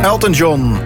Elton John.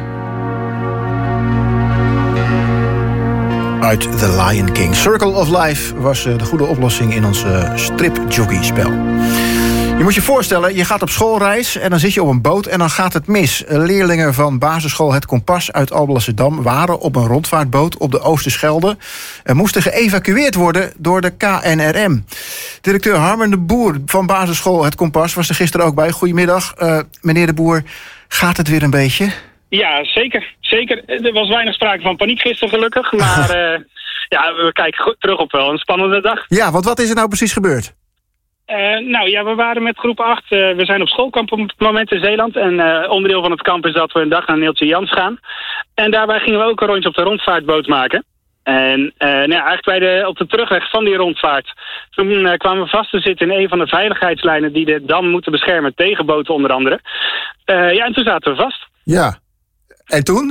Uit The Lion King. Circle of Life was de goede oplossing in ons stripjockeyspel. Je moet je voorstellen, je gaat op schoolreis en dan zit je op een boot en dan gaat het mis. Leerlingen van basisschool Het Kompas uit Alblasserdam waren op een rondvaartboot op de Oosterschelde en moesten geëvacueerd worden door de KNRM. Directeur Harmen de Boer van basisschool Het Kompas was er gisteren ook bij. Goedemiddag, meneer de Boer. Gaat het weer een beetje? Ja, zeker. Zeker. Er was weinig sprake van paniek gisteren gelukkig. Maar we kijken terug op wel een spannende dag. Ja, want wat is er nou precies gebeurd? We waren met groep 8. We zijn op schoolkamp op het moment in Zeeland. En onderdeel van het kamp is dat we een dag naar Neeltje Jans gaan. En daarbij gingen we ook een rondje op de rondvaartboot maken. En eigenlijk op de terugweg van die rondvaart. Toen kwamen we vast te zitten in een van de veiligheidslijnen die de dam moeten beschermen tegen boten onder andere. En toen zaten we vast. Ja. En toen?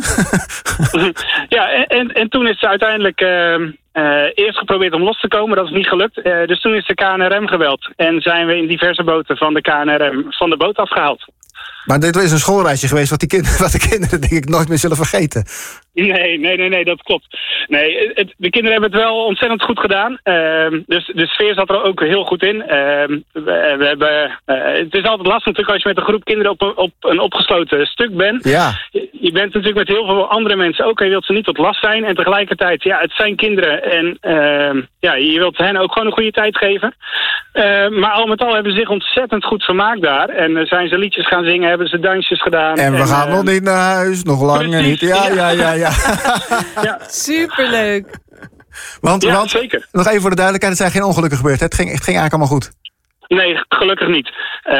En toen is ze uiteindelijk eerst geprobeerd om los te komen. Dat is niet gelukt. Dus toen is de KNRM gebeld. En zijn we in diverse boten van de KNRM van de boot afgehaald. Maar dit is een schoolreisje geweest wat de kinderen denk ik nooit meer zullen vergeten. Nee, dat klopt. Nee, de kinderen hebben het wel ontzettend goed gedaan. Dus de sfeer zat er ook heel goed in. Het is altijd lastig natuurlijk als je met een groep kinderen op een opgesloten stuk bent. Ja. Je bent natuurlijk met heel veel andere mensen ook. En je wilt ze niet tot last zijn. En tegelijkertijd, het zijn kinderen. En je wilt hen ook gewoon een goede tijd geven. Maar al met al hebben ze zich ontzettend goed vermaakt daar. En zijn ze liedjes gaan zingen, hebben ze dansjes gedaan. En we gaan nog niet naar huis, nog langer niet. Ja. Ja. Superleuk. Want zeker. Nog even voor de duidelijkheid, er zijn geen ongelukken gebeurd. Het ging eigenlijk allemaal goed. Nee, gelukkig niet.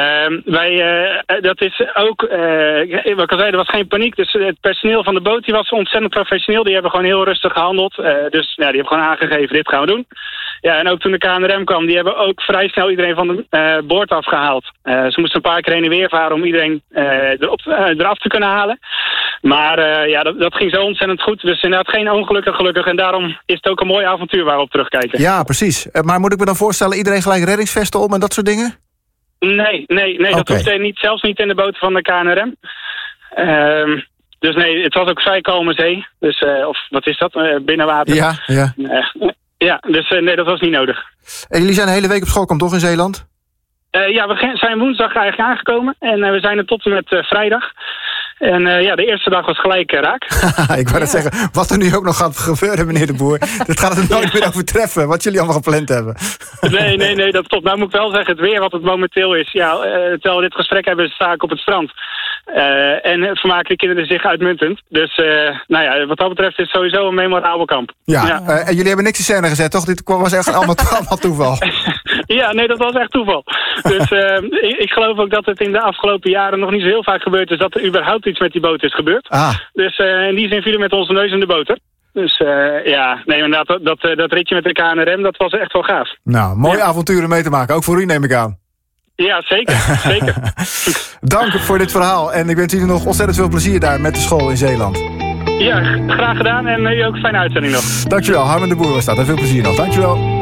Dat is ook, wat ik al zei, er was geen paniek. Dus het personeel van de boot die was ontzettend professioneel. Die hebben gewoon heel rustig gehandeld. Die hebben gewoon aangegeven, dit gaan we doen. Ja, en ook toen de KNRM kwam, die hebben ook vrij snel iedereen van de boord afgehaald. Ze moesten een paar keer heen en weer varen om iedereen eraf te kunnen halen. Maar dat ging zo ontzettend goed. Dus inderdaad geen ongelukken gelukkig. En daarom is het ook een mooi avontuur waar we op terugkijken. Ja, precies. Maar moet ik me dan voorstellen, iedereen gelijk reddingsvesten om en dat soort dingen? Nee, dat hoeft niet, zelfs niet in de boten van de KNRM. Dus nee, het was ook vrij kalme zee. Dus, of wat is dat? Binnenwater. Ja. Dus nee, dat was niet nodig. En jullie zijn de hele week op schoolkamp, toch, in Zeeland? We zijn woensdag eigenlijk aangekomen. En we zijn er tot en met vrijdag. En de eerste dag was gelijk raak. Ik wou net zeggen, wat er nu ook nog gaat gebeuren, meneer de Boer. Dat gaat het nooit meer overtreffen, wat jullie allemaal gepland hebben. Nee, dat klopt. Nou moet ik wel zeggen, het weer wat het momenteel is. Terwijl we dit gesprek hebben, sta ik op het strand. En vermaken de kinderen zich uitmuntend. Dus wat dat betreft is het sowieso een memorabel kamp. En jullie hebben niks in scène gezet, toch? Dit was echt allemaal toeval. Ja, nee, dat was echt toeval. Dus ik geloof ook dat het in de afgelopen jaren nog niet zo heel vaak gebeurd is dat er überhaupt iets met die boot is gebeurd. Dus in die zin vielen we met onze neus in de boter. Dus inderdaad, dat ritje met de KNRM, dat was echt wel gaaf. Nou, mooie avonturen mee te maken, ook voor u neem ik aan. Ja, zeker. Dank voor dit verhaal en ik wens jullie nog ontzettend veel plezier daar met de school in Zeeland. Ja, graag gedaan en jullie ook een fijne uitzending nog. Dankjewel, Harmen de Boer was dat en veel plezier nog. Dankjewel.